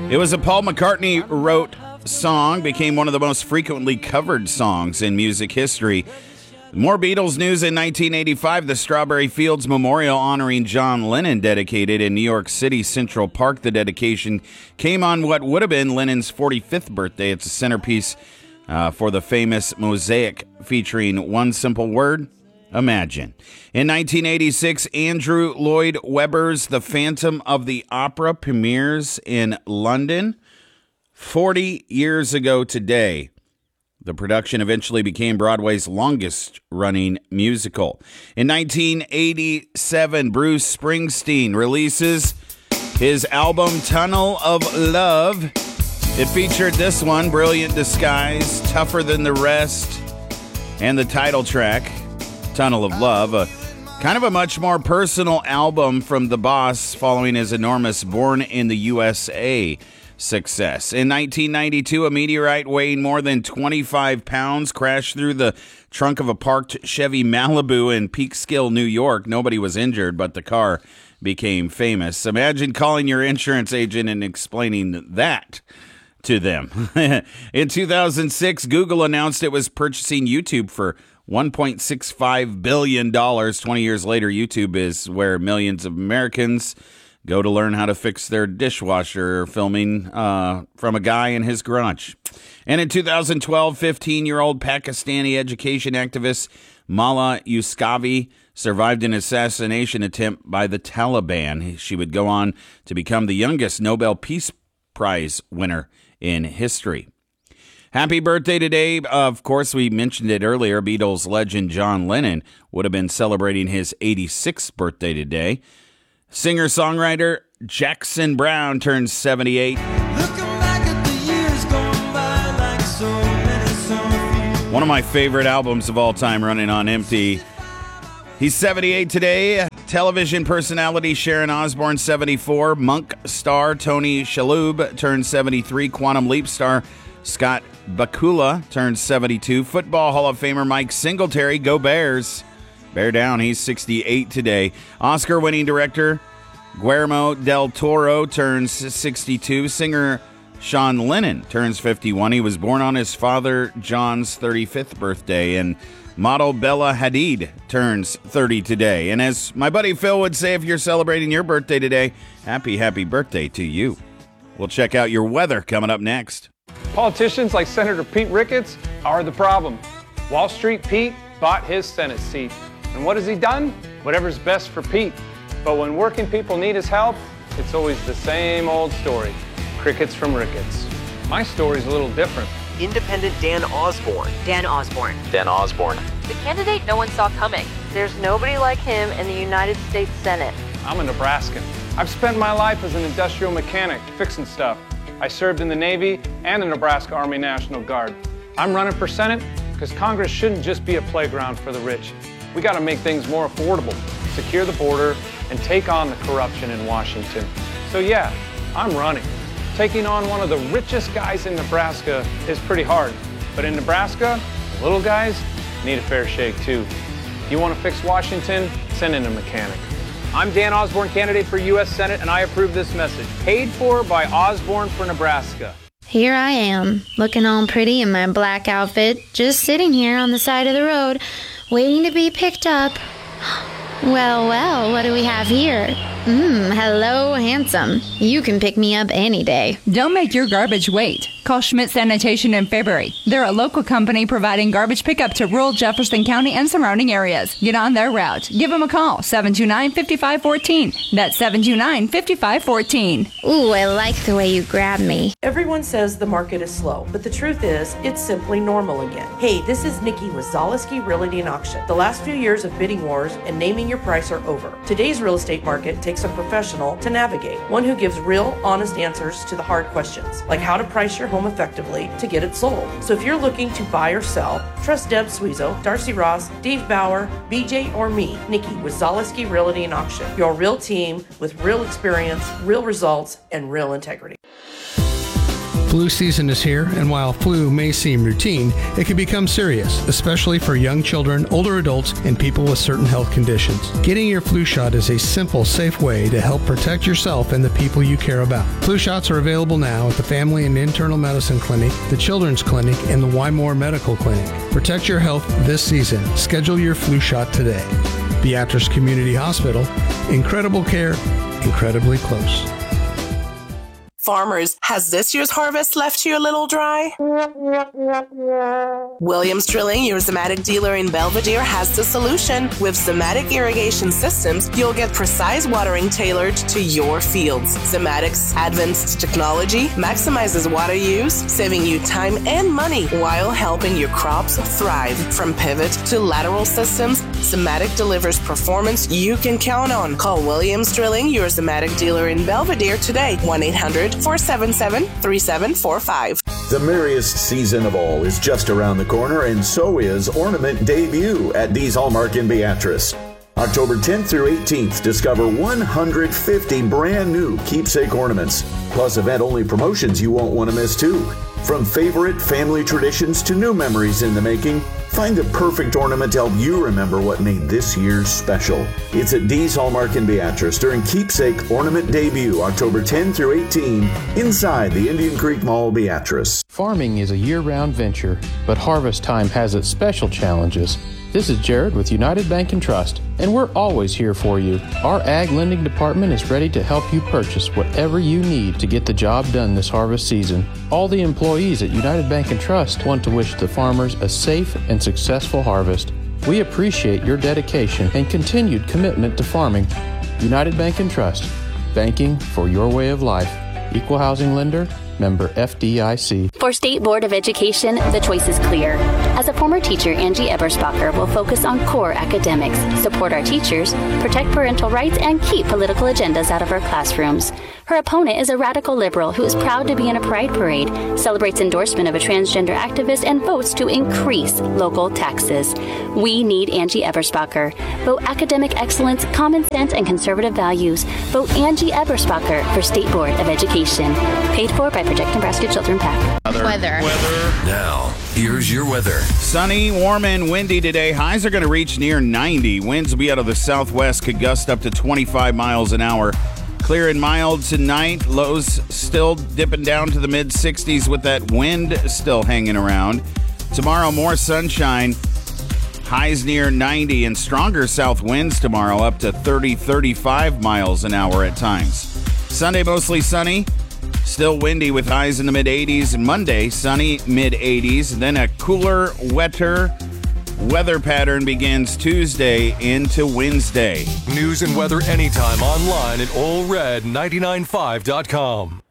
It was a Paul McCartney wrote song, became one of the most frequently covered songs in music history. More Beatles news in 1985. The Strawberry Fields Memorial honoring John Lennon dedicated in New York City Central Park. The dedication came on what would have been Lennon's 45th birthday. It's a centerpiece for the famous mosaic featuring one simple word, imagine. In 1986, Andrew Lloyd Webber's The Phantom of the Opera premieres in London. 40 years ago today, the production eventually became Broadway's longest-running musical. In 1987, Bruce Springsteen releases his album Tunnel of Love. It featured this one, Brilliant Disguise, Tougher Than the Rest, and the title track, Tunnel of Love, kind of a much more personal album from the boss following his enormous Born in the USA success. In 1992, a meteorite weighing more than 25 pounds crashed through the trunk of a parked Chevy Malibu in Peekskill, New York. Nobody was injured, but the car became famous. Imagine calling your insurance agent and explaining that to them. In 2006, Google announced it was purchasing YouTube for $1.65 billion. 20 years later, YouTube is where millions of Americans go to learn how to fix their dishwasher, filming from a guy in his garage. And in 2012, 15-year-old Pakistani education activist Mala Yousafzai survived an assassination attempt by the Taliban. She would go on to become the youngest Nobel Peace Prize winner in history. Happy birthday today. Of course, we mentioned it earlier. Beatles legend John Lennon would have been celebrating his 86th birthday today. Singer-songwriter Jackson Browne turns 78. One of my favorite albums of all time, running on empty. He's 78 today. Television personality Sharon Osbourne, 74. Monk star Tony Shalhoub turns 73. Quantum Leap star Scott Bakula turns 72. Football Hall of Famer Mike Singletary, go Bears. Bear down, he's 68 today. Oscar-winning director Guillermo del Toro turns 62. Singer Sean Lennon turns 51. He was born on his father John's 35th birthday. And model Bella Hadid turns 30 today. And as my buddy Phil would say, if you're celebrating your birthday today, happy birthday to you. We'll check out your weather coming up next. Politicians like Senator Pete Ricketts are the problem. Wall Street Pete bought his Senate seat. And what has he done? Whatever's best for Pete. But when working people need his help, it's always the same old story. Crickets from Ricketts. My story's a little different. Independent Dan Osborne. Dan Osborne. Dan Osborne. The candidate no one saw coming. There's nobody like him in the United States Senate. I'm a Nebraskan. I've spent my life as an industrial mechanic, fixing stuff. I served in the Navy and the Nebraska Army National Guard. I'm running for Senate because Congress shouldn't just be a playground for the rich. We got to make things more affordable, secure the border, and take on the corruption in Washington. So yeah, I'm running. Taking on one of the richest guys in Nebraska is pretty hard. But in Nebraska, the little guys need a fair shake too. You want to fix Washington? Send in a mechanic. I'm Dan Osborne, candidate for U.S. Senate, and I approve this message. Paid for by Osborne for Nebraska. Here I am, looking all pretty in my black outfit, just sitting here on the side of the road, waiting to be picked up. Well, what do we have here? Hello, handsome. You can pick me up any day. Don't make your garbage wait. Call Schmidt Sanitation in Fairbury. They're a local company providing garbage pickup to rural Jefferson County and surrounding areas. Get on their route. Give them a call, 729-5514. That's 729-5514. Ooh, I like the way you grab me. Everyone says the market is slow, but the truth is, it's simply normal again. Hey, this is Nikki with Zaleski Realty and Auction. The last few years of bidding wars and naming your price are over. Today's real estate market takes a professional to navigate, one who gives real, honest answers to the hard questions, like how to price your home effectively to get it sold. So if you're looking to buy or sell, trust Deb Suizo, Darcy Ross, Dave Bauer, BJ, or me, Nikki with Zaleski Realty and Auction. Your real team with real experience, real results, and real integrity. Flu season is here, and while flu may seem routine, it can become serious, especially for young children, older adults, and people with certain health conditions. Getting your flu shot is a simple, safe way to help protect yourself and the people you care about. Flu shots are available now at the Family and Internal Medicine Clinic, the Children's Clinic, and the Wymore Medical Clinic. Protect your health this season. Schedule your flu shot today. Beatrice Community Hospital. Incredible care, incredibly close. Farmers, has this year's harvest left you a little dry? Williams Drilling, your Zimmatic dealer in Belvedere, has the solution. With Zimmatic irrigation systems, you'll get precise watering tailored to your fields. Zimmatic's advanced technology maximizes water use, saving you time and money while helping your crops thrive. From pivot to lateral systems, Zimmatic delivers performance you can count on. Call Williams Drilling, your Zimmatic dealer in Belvedere today. 1-800-477-3745. The merriest season of all is just around the corner, and so is Ornament Debut at Dee's Hallmark in Beatrice. October 10th through 18th, discover 150 brand new keepsake ornaments, plus event-only promotions you won't want to miss too. From favorite family traditions to new memories in the making, find the perfect ornament to help you remember what made this year special. It's at Dee's Hallmark in Beatrice during Keepsake Ornament Debut, October 10 through 18, inside the Indian Creek Mall, Beatrice. Farming is a year-round venture, but harvest time has its special challenges. This is Jared with United Bank and Trust, and we're always here for you. Our Ag Lending Department is ready to help you purchase whatever you need to get the job done this harvest season. All the employees at United Bank and Trust want to wish the farmers a safe and successful harvest. We appreciate your dedication and continued commitment to farming. United Bank and Trust, banking for your way of life. Equal housing lender, member FDIC. For State Board of Education, the choice is clear. As a former teacher, Angie Eberspacher will focus on core academics, support our teachers, protect parental rights, and keep political agendas out of our classrooms. Her opponent is a radical liberal who is proud to be in a pride parade, celebrates endorsement of a transgender activist, and votes to increase local taxes. We need Angie Eberspacher. Vote academic excellence, common sense, and conservative values. Vote Angie Eberspacher for State Board of Education. Paid for by Protect Nebraska Children PAC. Weather. Now, here's your weather. Sunny, warm, and windy today. Highs are going to reach near 90. Winds will be out of the southwest, could gust up to 25 miles an hour. Clear and mild tonight. Lows still dipping down to the mid-60s with that wind still hanging around. Tomorrow, more sunshine. Highs near 90 and stronger south winds tomorrow, up to 30-35 miles an hour at times. Sunday, mostly sunny. Still windy with highs in the mid-80s. And Monday, sunny, mid-80s. Then a cooler, wetter weather pattern begins Tuesday into Wednesday. News and weather anytime online at allred995.com.